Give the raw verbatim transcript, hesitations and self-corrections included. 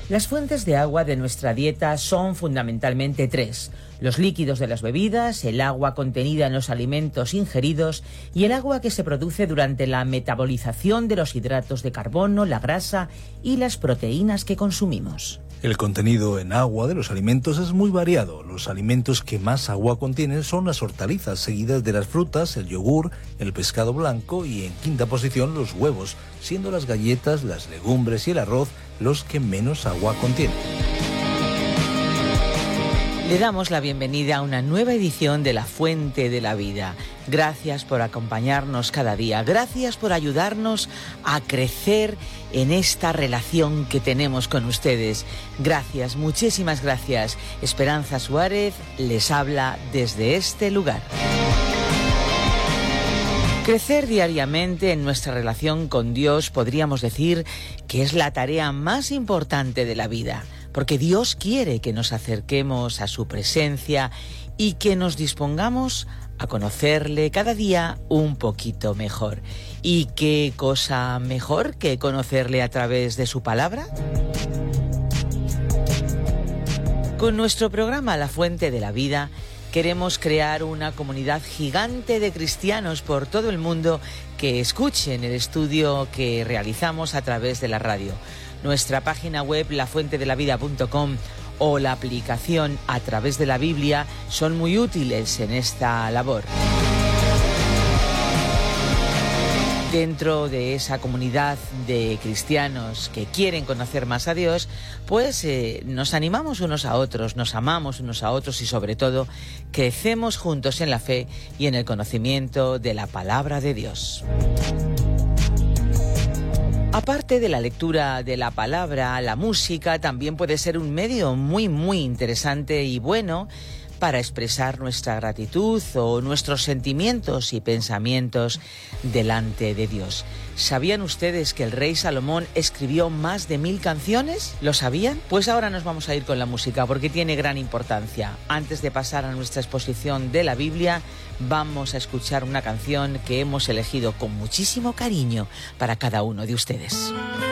Las fuentes de agua de nuestra dieta son fundamentalmente tres: los líquidos de las bebidas, el agua contenida en los alimentos ingeridos y el agua que se produce durante la metabolización de los hidratos de carbono, la grasa y las proteínas que consumimos. El contenido en agua de los alimentos es muy variado. Los alimentos que más agua contienen son las hortalizas, seguidas de las frutas, el yogur, el pescado blanco y en quinta posición los huevos, siendo las galletas, las legumbres y el arroz los que menos agua contienen. Le damos la bienvenida a una nueva edición de La Fuente de la Vida. Gracias por acompañarnos cada día. Gracias por ayudarnos a crecer en esta relación que tenemos con ustedes. Gracias, muchísimas gracias. Esperanza Suárez les habla desde este lugar. Crecer diariamente en nuestra relación con Dios podríamos decir que es la tarea más importante de la vida, porque Dios quiere que nos acerquemos a su presencia y que nos dispongamos a conocerle cada día un poquito mejor. ¿Y qué cosa mejor que conocerle a través de su palabra? Con nuestro programa La Fuente de la Vida, queremos crear una comunidad gigante de cristianos por todo el mundo que escuchen el estudio que realizamos a través de la radio. Nuestra página web la fuente de la vida punto com o la aplicación A Través de la Biblia son muy útiles en esta labor. Dentro de esa comunidad de cristianos que quieren conocer más a Dios, pues eh, nos animamos unos a otros, nos amamos unos a otros y sobre todo crecemos juntos en la fe y en el conocimiento de la palabra de Dios. Aparte de la lectura de la palabra, la música también puede ser un medio muy muy interesante y bueno para expresar nuestra gratitud o nuestros sentimientos y pensamientos delante de Dios. ¿Sabían ustedes que el rey Salomón escribió más de mil canciones? ¿Lo sabían? Pues ahora nos vamos a ir con la música porque tiene gran importancia. Antes de pasar a nuestra exposición de la Biblia, vamos a escuchar una canción que hemos elegido con muchísimo cariño para cada uno de ustedes.